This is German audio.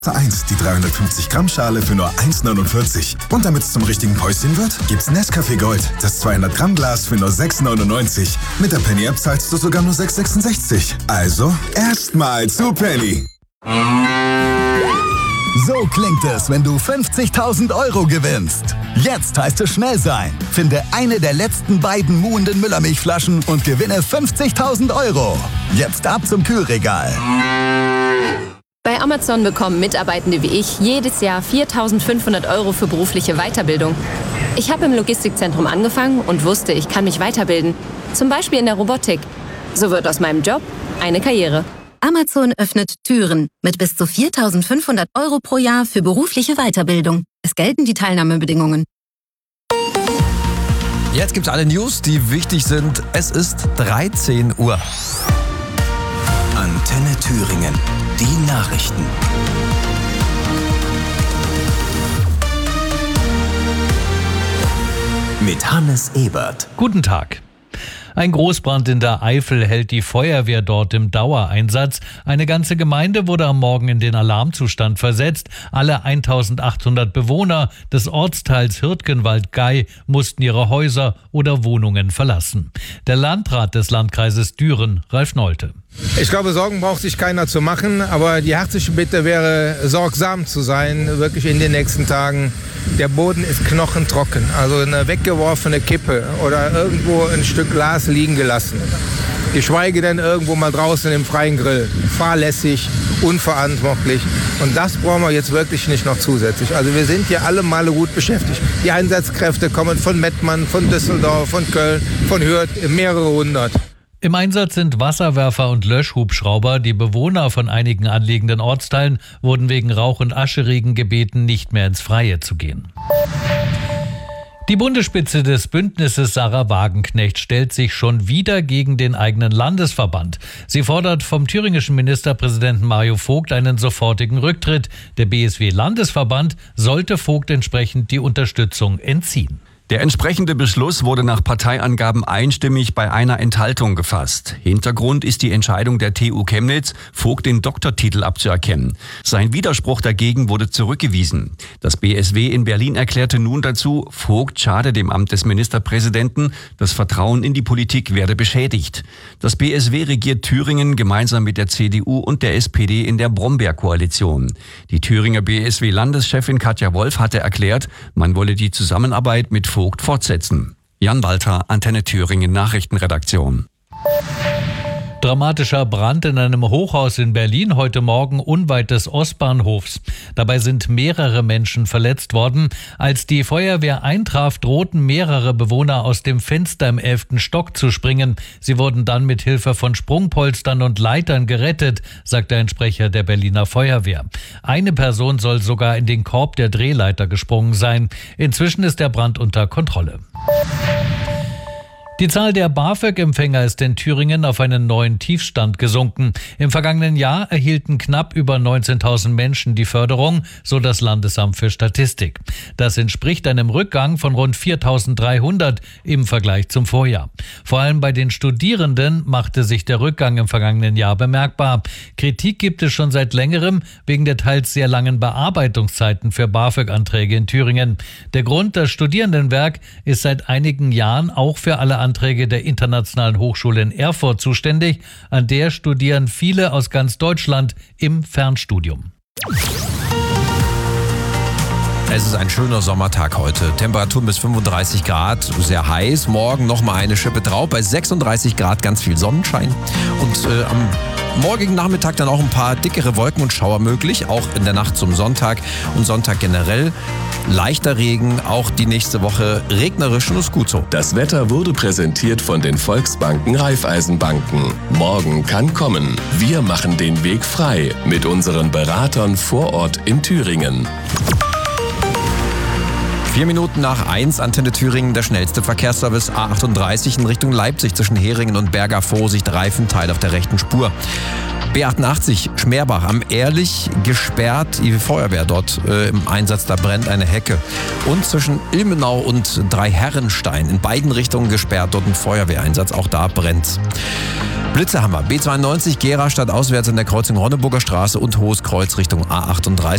1, die 350 Gramm Schale für nur 1,49. Und damit es zum richtigen Päuschen wird, gibt's Nescafé Gold, das 200 Gramm Glas für nur 6,99. Mit der Penny App zahlst du sogar nur 6,66. Also erstmal zu Penny. So klingt es, wenn du 50.000 Euro gewinnst. Jetzt heißt es schnell sein. Finde eine der letzten beiden muhenden Müllermilchflaschen und gewinne 50.000 Euro. Jetzt ab zum Kühlregal. Bei Amazon bekommen Mitarbeitende wie ich jedes Jahr 4.500 Euro für berufliche Weiterbildung. Ich habe im Logistikzentrum angefangen und wusste, ich kann mich weiterbilden. Zum Beispiel in der Robotik. So wird aus meinem Job eine Karriere. Amazon öffnet Türen mit bis zu 4.500 Euro pro Jahr für berufliche Weiterbildung. Es gelten die Teilnahmebedingungen. Jetzt gibt's alle News, die wichtig sind. Es ist 13 Uhr. Antenne Thüringen. Die Nachrichten. Mit Hannes Ebert. Guten Tag. Ein Großbrand in der Eifel hält die Feuerwehr dort im Dauereinsatz. Eine ganze Gemeinde wurde am Morgen in den Alarmzustand versetzt. Alle 1800 Bewohner des Ortsteils Hirtgenwald-Gey mussten ihre Häuser oder Wohnungen verlassen. Der Landrat des Landkreises Düren, Ralf Nolte. Ich glaube, Sorgen braucht sich keiner zu machen, aber die herzliche Bitte wäre, sorgsam zu sein, wirklich in den nächsten Tagen. Der Boden ist knochentrocken, also eine weggeworfene Kippe oder irgendwo ein Stück Glas liegen gelassen. Geschweige denn irgendwo mal draußen im freien Grill. Fahrlässig, unverantwortlich. Und das brauchen wir jetzt wirklich nicht noch zusätzlich. Also wir sind hier alle Male gut beschäftigt. Die Einsatzkräfte kommen von Mettmann, von Düsseldorf, von Köln, von Hürth, mehrere hundert. Im Einsatz sind Wasserwerfer und Löschhubschrauber. Die Bewohner von einigen anliegenden Ortsteilen wurden wegen Rauch- und Ascheregen gebeten, nicht mehr ins Freie zu gehen. Die Bundesspitze des Bündnisses Sarah Wagenknecht stellt sich schon wieder gegen den eigenen Landesverband. Sie fordert vom thüringischen Ministerpräsidenten Mario Vogt einen sofortigen Rücktritt. Der BSW-Landesverband sollte Vogt entsprechend die Unterstützung entziehen. Der entsprechende Beschluss wurde nach Parteiangaben einstimmig bei einer Enthaltung gefasst. Hintergrund ist die Entscheidung der TU Chemnitz, Vogt den Doktortitel abzuerkennen. Sein Widerspruch dagegen wurde zurückgewiesen. Das BSW in Berlin erklärte nun dazu, Vogt schade dem Amt des Ministerpräsidenten, das Vertrauen in die Politik werde beschädigt. Das BSW regiert Thüringen gemeinsam mit der CDU und der SPD in der Brombeer-Koalition. Die Thüringer BSW-Landeschefin Katja Wolf hatte erklärt, man wolle die Zusammenarbeit mit Vogt fortsetzen. Jan Walter, Antenne Thüringen Nachrichtenredaktion. Dramatischer Brand in einem Hochhaus in Berlin heute Morgen unweit des Ostbahnhofs. Dabei sind mehrere Menschen verletzt worden. Als die Feuerwehr eintraf, drohten mehrere Bewohner aus dem Fenster im 11. Stock zu springen. Sie wurden dann mit Hilfe von Sprungpolstern und Leitern gerettet, sagt ein Sprecher der Berliner Feuerwehr. Eine Person soll sogar in den Korb der Drehleiter gesprungen sein. Inzwischen ist der Brand unter Kontrolle. Die Zahl der BAföG-Empfänger ist in Thüringen auf einen neuen Tiefstand gesunken. Im vergangenen Jahr erhielten knapp über 19.000 Menschen die Förderung, so das Landesamt für Statistik. Das entspricht einem Rückgang von rund 4.300 im Vergleich zum Vorjahr. Vor allem bei den Studierenden machte sich der Rückgang im vergangenen Jahr bemerkbar. Kritik gibt es schon seit längerem wegen der teils sehr langen Bearbeitungszeiten für BAföG-Anträge in Thüringen. Der Grund, das Studierendenwerk ist seit einigen Jahren auch für alle Anträge der Internationalen Hochschule in Erfurt zuständig. An der studieren viele aus ganz Deutschland im Fernstudium. Es ist ein schöner Sommertag heute. Temperaturen bis 35 Grad, sehr heiß. Morgen nochmal eine Schippe drauf. Bei 36 Grad ganz viel Sonnenschein. Und am morgigen Nachmittag dann auch ein paar dickere Wolken und Schauer möglich. Auch in der Nacht zum Sonntag und Sonntag generell. Leichter Regen, auch die nächste Woche regnerisch und ist gut so. Das Wetter wurde präsentiert von den Volksbanken Raiffeisenbanken. Morgen kann kommen. Wir machen den Weg frei mit unseren Beratern vor Ort in Thüringen. 4 Minuten nach 1, Antenne Thüringen, der schnellste Verkehrsservice A38 in Richtung Leipzig zwischen Heringen und Berger. Vorsicht, Reifenteil auf der rechten Spur. B88 Schmerbach am Ehrlich gesperrt, die Feuerwehr dort im Einsatz, da brennt eine Hecke. Und zwischen Ilmenau und Dreiherrenstein in beiden Richtungen gesperrt, dort ein Feuerwehreinsatz, auch da brennt's. Blitze haben wir. B92 Gera statt auswärts an der Kreuzung Ronneburger Straße und Hohes Kreuz Richtung A38.